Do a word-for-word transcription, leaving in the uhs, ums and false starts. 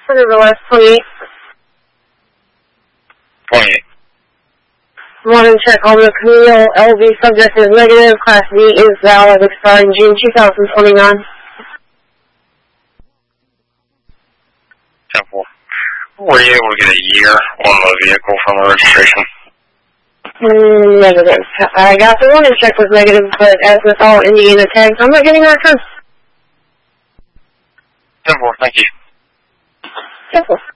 Center Last twenty-eight. twenty-eight. Modern check on the Camille L V subject is negative. Class B is valid, expiring June two thousand twenty-nine. ten four. Were you able to get a year on the vehicle from the registration? Mm, negative. I got the warning check was negative, but as with all Indiana tags, I'm not getting that return. ten four, thank you. ten four.